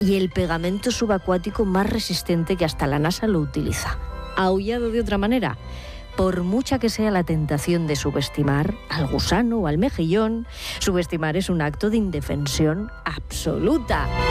y el pegamento subacuático más resistente que hasta la NASA lo utiliza. Aullado de otra manera, por mucha que sea la tentación de subestimar al gusano o al mejillón, subestimar es un acto de indefensión absoluta.